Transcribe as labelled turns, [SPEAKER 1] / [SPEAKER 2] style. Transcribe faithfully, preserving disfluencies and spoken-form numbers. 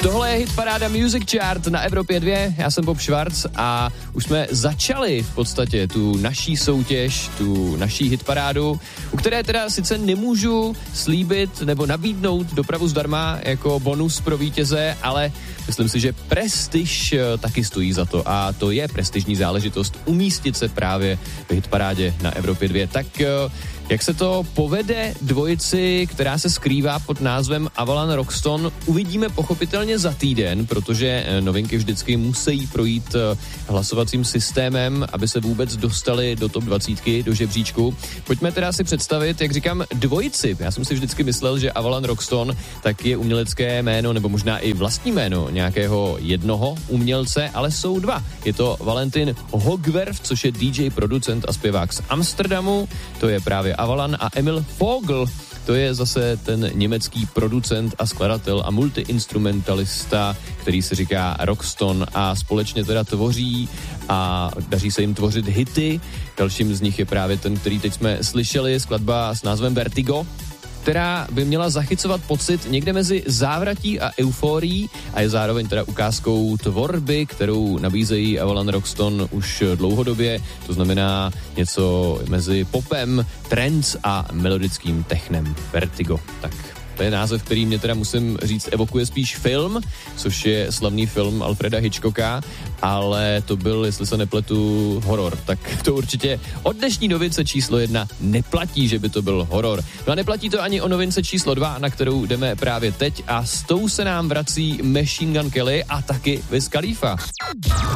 [SPEAKER 1] Tohle je hitparáda Music Chart na Evropě dva, já jsem Bob Schwarz a už jsme začali v podstatě tu naší soutěž, tu naší hitparádu, u které teda sice nemůžu slíbit nebo nabídnout dopravu zdarma jako bonus pro vítěze, ale myslím si, že prestiž taky stojí za to a to je prestižní záležitost umístit se právě v hitparádě na Evropě dva. Tak jak se to povede dvojici, která se skrývá pod názvem Avalan Roxton, uvidíme pochopitelně za týden, protože novinky vždycky musí projít hlasovacím systémem, aby se vůbec dostali do top dvacítky, do žebříčku. Pojďme teda si představit, jak říkám, dvojici. Já jsem si vždycky myslel, že Avalan Roxton tak je umělecké jméno, nebo možná i vlastní jméno nějakého jednoho umělce, ale jsou dva. Je to Valentin Hogwerf, což je D J, producent a zpěvák z Amsterdamu, to je právě Avalan, a Emil Vogel, to je zase ten německý producent a skladatel a multiinstrumentalista, který se říká Roxton a společně teda tvoří a daří se jim tvořit hity. Dalším z nich je právě ten, který teď jsme slyšeli, skladba s názvem Vertigo, která by měla zachycovat pocit někde mezi závratí a euforií a je zároveň teda ukázkou tvorby, kterou nabízejí Avalan Roxton už dlouhodobě, to znamená něco mezi popem, trance a melodickým technem. Vertigo. Tak to je název, který mě teda musím říct evokuje spíš film, což je slavný film Alfreda Hitchcocka, ale to byl, jestli se nepletu, horor. Tak to určitě od dnešní novince číslo jedna neplatí, že by to byl horor. No a neplatí to ani o novince číslo dva, na kterou jdeme právě teď a s tou se nám vrací Machine Gun Kelly a taky Wiz Khalifa.